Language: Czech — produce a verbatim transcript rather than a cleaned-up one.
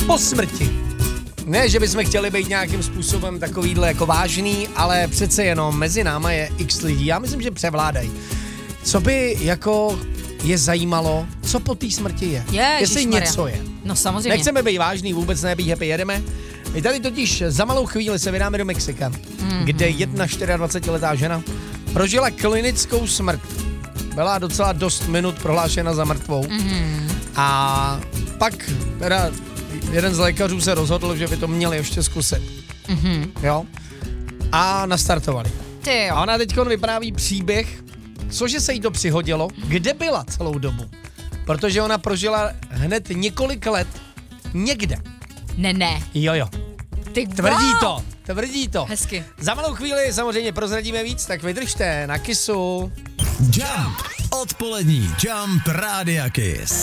po smrti. Ne, že bychom chtěli být nějakým způsobem takovýhle jako vážný, ale přece jenom mezi náma je x lidí. Já myslím, že převládají. Co by jako je zajímalo, co po té smrti je? Je, Jestli něco je. No samozřejmě. Nechceme být vážný, vůbec ne, být happy, jedeme. My tady totiž za malou chvíli se vydáme do Mexika, mm-hmm. kde jedna čtyřicetiletá žena prožila klinickou smrt. Byla docela dost minut prohlášena za mrtvou. Mm-hmm. A pak teda jeden z lékařů se rozhodl, že by to měli ještě zkusit. Mm-hmm. Jo? A nastartovali. Ty jo. A ona teďkon vypráví příběh, cože se jí to přihodilo, kde byla celou dobu. Protože ona prožila hned několik let někde. Ne, ne. Jo, jo. Ty Tvrdí wow. to, tvrdí to. Hezky. Za malou chvíli samozřejmě prozradíme víc, tak vydržte na Kissu. Jump. Odpolední Jump Rádia Kiss.